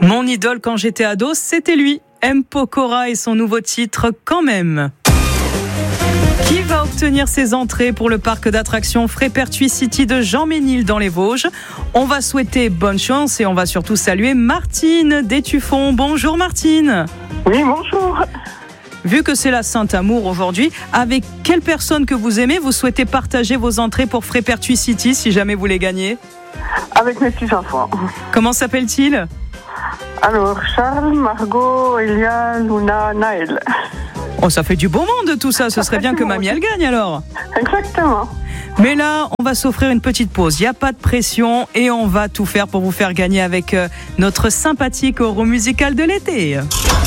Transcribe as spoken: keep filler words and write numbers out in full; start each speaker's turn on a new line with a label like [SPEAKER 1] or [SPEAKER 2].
[SPEAKER 1] Mon idole quand j'étais ado, c'était lui, M. Pokora et son nouveau titre Quand même. Qui va obtenir ses entrées pour le parc d'attractions Frépertuis City de Jean Ménil dans les Vosges? On va souhaiter bonne chance et on va surtout saluer Martine d'Étueffont. Bonjour Martine.
[SPEAKER 2] Oui, bonjour.
[SPEAKER 1] Vu que c'est la Saint-Amour aujourd'hui, avec quelle personne que vous aimez, vous souhaitez partager vos entrées pour Frépertuis City si jamais vous les gagnez?
[SPEAKER 2] Avec mes petits-enfants.
[SPEAKER 1] Comment s'appelle-t-il?
[SPEAKER 2] Alors, Charles, Margot, Elia, Luna, Naël.
[SPEAKER 1] Oh, ça fait du beau monde tout ça, ce serait bien que mamie elle gagne alors.
[SPEAKER 2] Exactement.
[SPEAKER 1] Mais là, on va s'offrir une petite pause, il n'y a pas de pression et on va tout faire pour vous faire gagner avec notre sympathique euro musical de l'été.